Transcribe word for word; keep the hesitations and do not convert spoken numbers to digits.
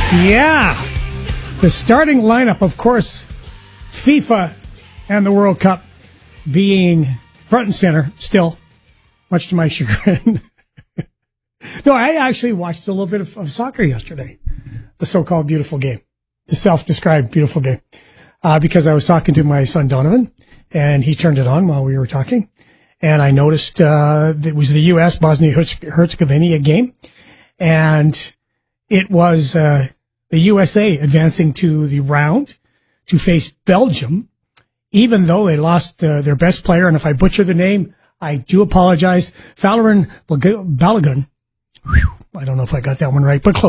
Yeah. The starting lineup, of course, FIFA and the World Cup being front and center still, much to my chagrin. No, I actually watched a little bit of, of soccer yesterday, the so-called beautiful game, the self-described beautiful game, uh, because I was talking to my son Donovan, and he turned it on while we were talking, and I noticed uh, it was the U S Bosnia-Herzegovina game, and it was uh, the U S A advancing to the round to face Belgium, even though they lost uh, their best player, and if I butcher the name, I do apologize, Falarin Balogun. I don't know if I got that one right, but close.